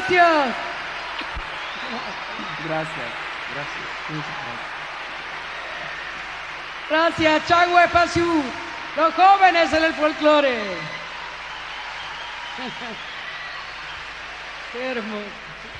Gracias. Gracias, gracias. Muchas gracias. Gracias, Chagüe Pasiu. Los jóvenes en el folclore. Qué hermoso.